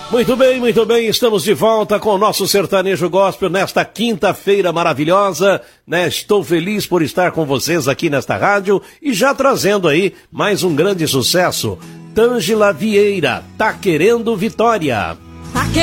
Muito bem, estamos de volta com o nosso Sertanejo Gospel nesta quinta-feira maravilhosa, né? Estou feliz por estar com vocês aqui nesta rádio e já trazendo aí mais um grande sucesso. Tângela Vieira, Tá Querendo Vitória.